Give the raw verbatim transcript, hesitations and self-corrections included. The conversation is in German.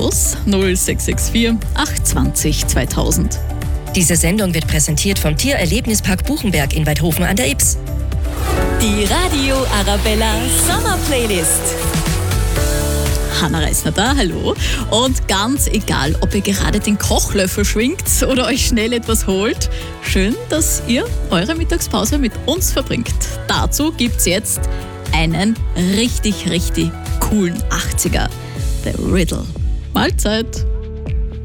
Infos null sechs sechs vier acht zwanzig zweitausend. Diese Sendung wird präsentiert vom Tiererlebnispark Buchenberg in Weidhofen an der Ybbs. Die Radio Arabella Sommerplaylist. Hanna Reisner da, hallo. Und ganz egal, ob ihr gerade den Kochlöffel schwingt oder euch schnell etwas holt, schön, dass ihr eure Mittagspause mit uns verbringt. Dazu gibt's jetzt einen richtig, richtig coolen achtziger, The Riddle. Mahlzeit!